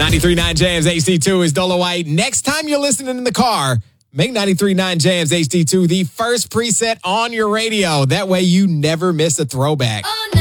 93.9 Jams HD2 is Dolo White. Next time you're listening in the car, make 93.9 Jams HD2 the first preset on your radio. That way you never miss a throwback.